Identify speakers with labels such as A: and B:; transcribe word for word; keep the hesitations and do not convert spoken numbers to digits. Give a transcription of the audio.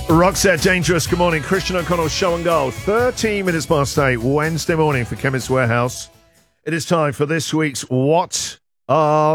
A: Roxette Dangerous, good morning. Christian O'Connell, Show and Gold. thirteen minutes past eight, Wednesday morning for Chemist Warehouse. It is time for this week's What Are